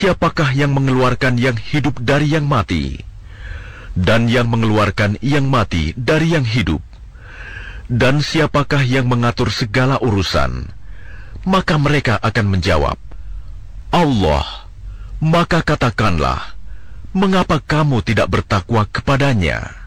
Siapakah yang mengeluarkan yang hidup dari yang mati, dan yang mengeluarkan yang mati dari yang hidup? Dan siapakah yang mengatur segala urusan? Maka mereka akan menjawab, Allah. Maka katakanlah, mengapa kamu tidak bertakwa kepadanya?